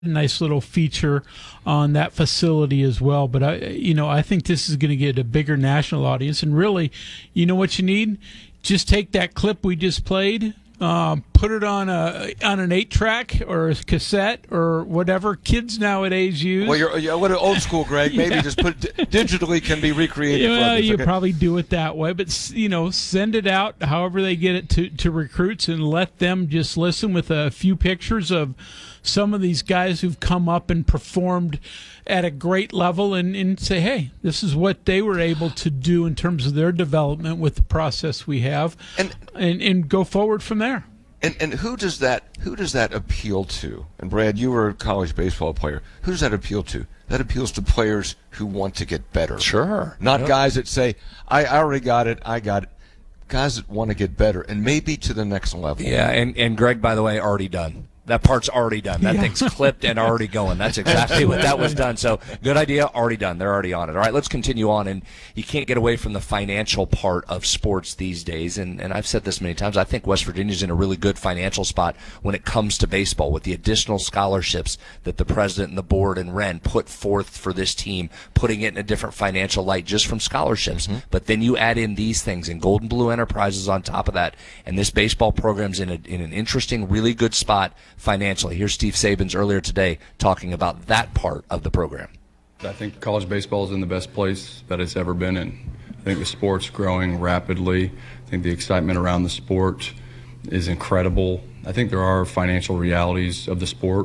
nice little feature on that facility as well. But I think this is going to get a bigger national audience. And really, you know what you need? Just take that clip we just played, put it on an 8-track or a cassette or whatever kids nowadays use. Well, you're what old school, Greg. Maybe just put it digitally can be recreated. Well, you probably do it that way, but send it out however they get it to recruits and let them just listen with a few pictures of some of these guys who've come up and performed at a great level and say, hey, this is what they were able to do in terms of their development with the process we have, and go forward from there. And who does that appeal to? And Brad, you were a college baseball player. Who does that appeal to? That appeals to players who want to get better. Sure. Not guys that say, I already got it, I got it. Guys that want to get better and maybe to the next level. Yeah, and Greg, by the way, already done. That part's already done. That thing's clipped and already going. That's exactly what that was done. So good idea, already done. They're already on it. All right, let's continue on. And you can't get away from the financial part of sports these days. And I've said this many times. I think West Virginia's in a really good financial spot when it comes to baseball with the additional scholarships that the president and the board and Ren put forth for this team, putting it in a different financial light just from scholarships. Mm-hmm. But then you add in these things and Golden Blue Enterprises on top of that. And this baseball program's in an interesting, really good spot financially. Here's Steve Sabins earlier today talking about that part of the program. I think college baseball is in the best place that it's ever been in. I think the sport's growing rapidly. I think the excitement around the sport is incredible. I think there are financial realities of the sport,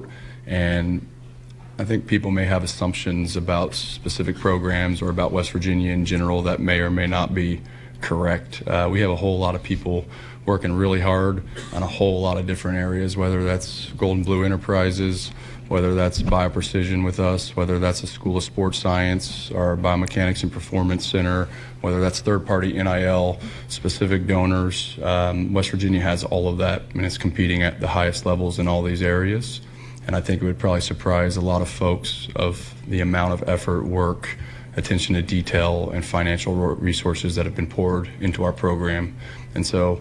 and I think people may have assumptions about specific programs or about West Virginia in general that may or may not be correct. We have a whole lot of people working really hard on a whole lot of different areas, whether that's Golden Blue Enterprises, whether that's BioPrecision with us, whether that's the School of Sports Science, our Biomechanics and Performance Center, whether that's third-party NIL, specific donors. West Virginia has all of that, and it's competing at the highest levels in all these areas. And I think it would probably surprise a lot of folks of the amount of effort, work, attention to detail, and financial resources that have been poured into our program. And so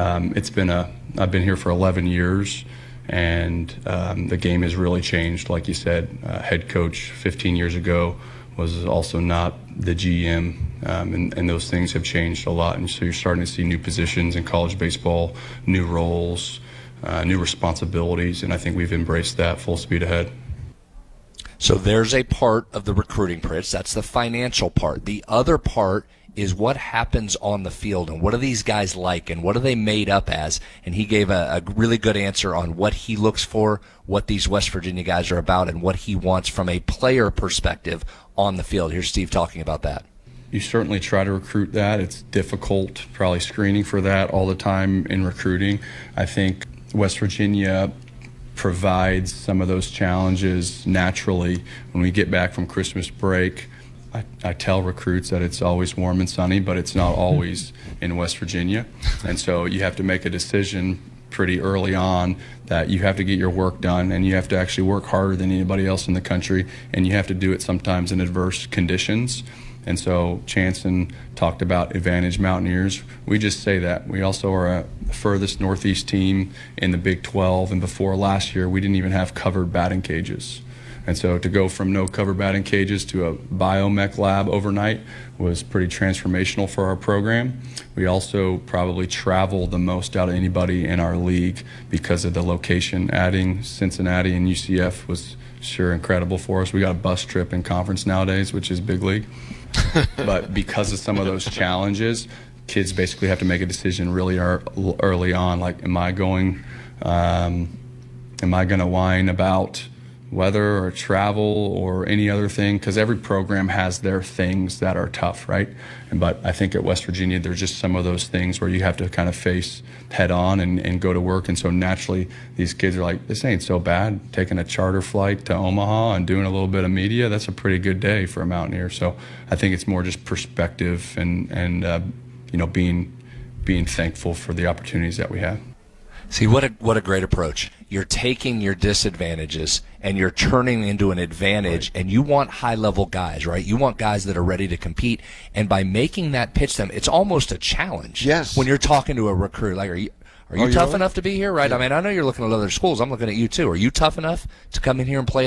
I've been here for 11 years, and the game has really changed. Like you said, head coach 15 years ago was also not the GM, and those things have changed a lot. And so you're starting to see new positions in college baseball, new roles, new responsibilities, and I think we've embraced that full speed ahead. So there's a part of the recruiting pitch. That's the financial part. The other part is what happens on the field and what are these guys like and what are they made up as. And he gave a really good answer on what he looks for, what these West Virginia guys are about, and what he wants from a player perspective on the field. Here's Steve talking about that. You certainly try to recruit that. It's difficult, probably screening for that all the time in recruiting. I think West Virginia provides some of those challenges naturally. When we get back from Christmas break, I tell recruits that it's always warm and sunny, but it's not always in West Virginia. And so you have to make a decision pretty early on that you have to get your work done, and you have to actually work harder than anybody else in the country, and you have to do it sometimes in adverse conditions. And so Chanson talked about Advantage Mountaineers. We just say that. We also are the furthest northeast team in the Big 12, and before last year we didn't even have covered batting cages. And so to go from no covered batting cages to a biomech lab overnight was pretty transformational for our program. We also probably travel the most out of anybody in our league because of the location. Adding Cincinnati and UCF was sure incredible for us. We got a bus trip in conference nowadays, which is big league. But because of some of those challenges, kids basically have to make a decision really early on, like, am I going to whine about weather or travel or any other thing? Because every program has their things that are tough, right? But I think at West Virginia, there's just some of those things where you have to kind of face head on and go to work. And so naturally, these kids are like, this ain't so bad. Taking a charter flight to Omaha and doing a little bit of media, that's a pretty good day for a Mountaineer. So I think it's more just perspective and being thankful for the opportunities that we have. See, what a great approach. You're taking your disadvantages and you're turning into an advantage, right. And you want high-level guys, right? You want guys that are ready to compete, and by making that pitch them, it's almost a challenge. Yes. When you're talking to a recruit, like, Are you Oh, you tough really? enough to be here? Right. I mean, I know you're looking at other schools. I'm looking at you too. Are you tough enough to come in here and play